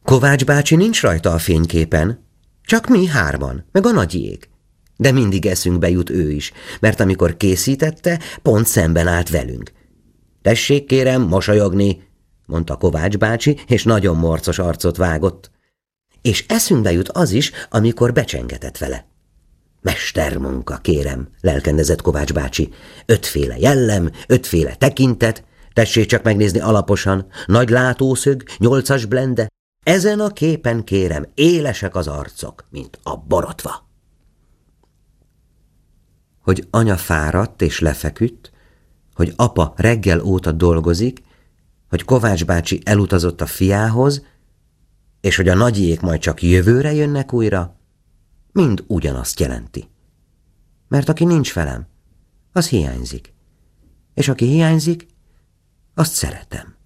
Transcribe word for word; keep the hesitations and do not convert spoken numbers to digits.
Kovács bácsi nincs rajta a fényképen, csak mi hárman, meg a nagyjék. De mindig eszünkbe jut ő is, mert amikor készítette, pont szemben állt velünk. Tessék, kérem, mosolyogni, mondta Kovács bácsi, és nagyon morcos arcot vágott. És eszünkbe jut az is, amikor becsengetett vele. Mestermunka, kérem, lelkendezett Kovács bácsi. Ötféle jellem, ötféle tekintet, tessék csak megnézni alaposan, nagy látószög, nyolcas blende. Ezen a képen, kérem, élesek az arcok, mint a borotva. Hogy anya fáradt és lefeküdt, hogy apa reggel óta dolgozik, hogy Kovács bácsi elutazott a fiához, és hogy a nagyiék majd csak jövőre jönnek újra, mind ugyanazt jelenti. Mert aki nincs velem, az hiányzik. És aki hiányzik, azt szeretem.